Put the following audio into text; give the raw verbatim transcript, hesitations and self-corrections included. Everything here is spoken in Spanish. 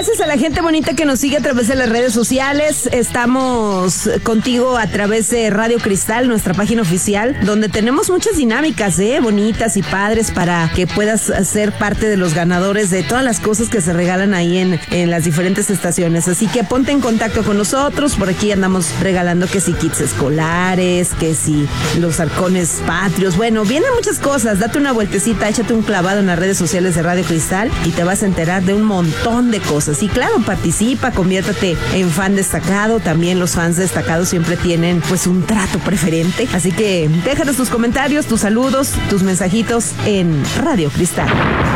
gracias a la gente bonita que nos sigue a través de las redes sociales. Estamos contigo a través de Radio Cristal, nuestra página oficial, donde tenemos muchas dinámicas, ¿eh? Bonitas y padres para que puedas ser parte de los ganadores de todas las cosas que se regalan ahí en, en las diferentes estaciones. Así que ponte en contacto con nosotros. Por aquí andamos regalando que si kits escolares, que si los halcones patrios. Bueno, vienen muchas cosas. Date una vueltecita, échate un clavado en las redes sociales de Radio Cristal y te vas a enterar de un montón de cosas. Y claro, participa, conviértate en fan destacado. También los fans destacados siempre tienen pues un trato preferente. Así que déjanos tus comentarios, tus saludos, tus mensajitos en Radio Cristal.